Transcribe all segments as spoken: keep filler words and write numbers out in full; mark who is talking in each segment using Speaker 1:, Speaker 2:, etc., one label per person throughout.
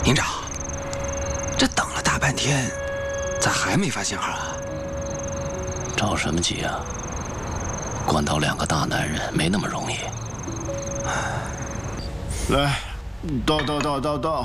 Speaker 1: 营长，这等了大半天，咋还没发信号啊？
Speaker 2: 着什么急啊？关岛两个大男人没那么容易。
Speaker 3: 来，到到到到到。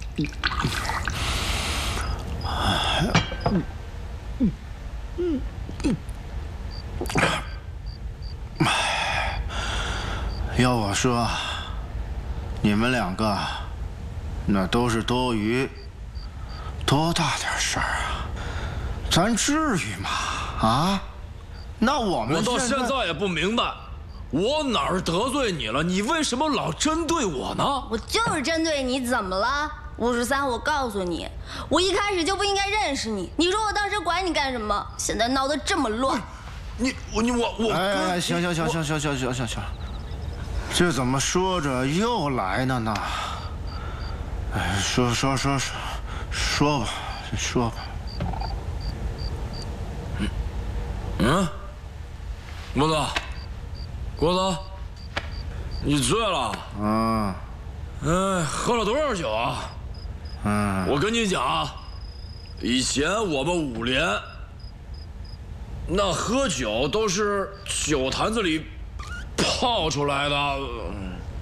Speaker 3: 要我说，你们两个那都是多余，多大点事儿啊？咱至于吗？啊？那我们
Speaker 4: 我到现在也不明白，我哪儿得罪你了？你为什么老针对我呢？
Speaker 5: 我就是针对你，怎么了？五十三，我告诉你，我一开始就不应该认识你。你说我当时管你干什么？现在闹得这么乱，
Speaker 4: 你我你我我……
Speaker 3: 哎哎，行行行行行行行行行，这怎么说着又来了呢？哎，说说说说，说吧，说吧。
Speaker 4: 嗯嗯，郭子，郭子，你醉了？
Speaker 3: 嗯。
Speaker 4: 哎，喝了多少酒啊？
Speaker 3: 嗯，
Speaker 4: 我跟你讲啊，以前我们五连那喝酒都是酒坛子里泡出来的。